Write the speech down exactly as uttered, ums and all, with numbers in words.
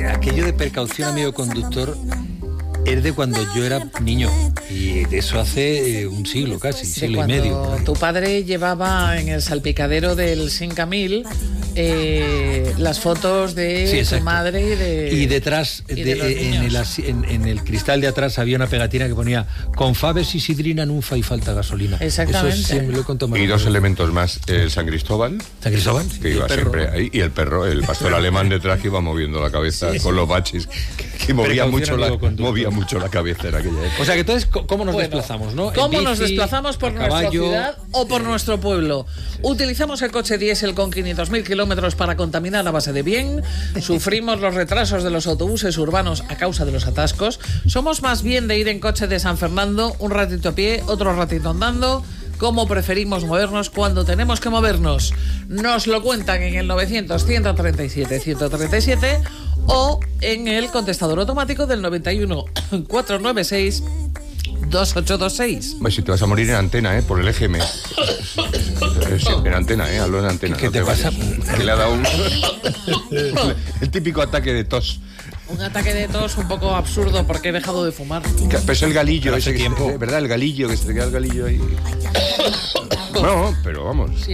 aquello de precaución, amigo conductor, es de cuando yo era niño, y de eso hace eh, un siglo casi, De siglo y medio. cuando tu padre llevaba en el salpicadero del Sincamil eh, las fotos de Sí, tu exacto. madre y de... Y detrás, y de, de los en, el, niños. asi- en, en el cristal de atrás había una pegatina que ponía: con faves y sidrina nunca y falta gasolina. Exactamente. Eso sí, me lo he contado más. Y dos elementos más, el San Cristóbal, San Cristóbal, sí, que y iba el perro. siempre ahí, y el perro, el pastor alemán detrás que iba moviendo la cabeza Sí, con sí. los baches, que, que movía, Precaución, mucho la, amigo conductor. movía mucho la cabeza en aquella época. O sea que entonces, ¿cómo nos Bueno, desplazamos, no? En ¿Cómo nos bici, desplazamos por a nuestra caballo, ciudad o por eh, nuestro pueblo? Utilizamos el coche diésel con quinientos mil kilómetros para contaminar a base de bien. Sufrimos los retrasos de los autobuses urbanos a causa de los atascos. Somos más bien de ir en coche de San Fernando, un ratito a pie, otro ratito andando. ¿Cómo preferimos movernos cuando tenemos que movernos? Nos lo cuentan en el novecientos, ciento treinta y siete, ciento treinta y siete o en el contestador automático del noventa y uno, cuatrocientos noventa y seis, veintiocho veintiséis. Pues si te vas a morir en antena, ¿eh? Por el E G M. Sí, en antena, ¿eh? Hablo en antena. ¿Qué no te pasa? vayas. Que le ha dado un... el típico ataque de tos. Un ataque de tos un poco absurdo porque he dejado de fumar. Que- Pero es el galillo Pero ese hace que tiempo. se- ¿verdad? El galillo, que se te queda el galillo ahí. No, pero vamos. Sí,